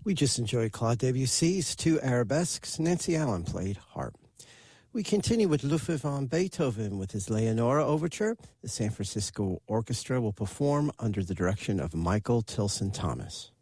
We just enjoyed Claude Debussy's two arabesques. Nancy Allen played harp. We continue with Ludwig van Beethoven with his Leonora Overture. The San Francisco Orchestra will perform under the direction of Michael Tilson Thomas.